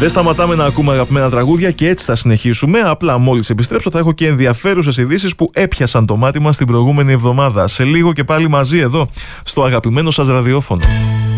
Δεν σταματάμε να ακούμε αγαπημένα τραγούδια και έτσι θα συνεχίσουμε. Απλά μόλις επιστρέψω θα έχω και ενδιαφέρουσες ειδήσεις που έπιασαν το μάτι μας την προηγούμενη εβδομάδα. Σε λίγο και πάλι μαζί εδώ στο αγαπημένο σας ραδιόφωνο.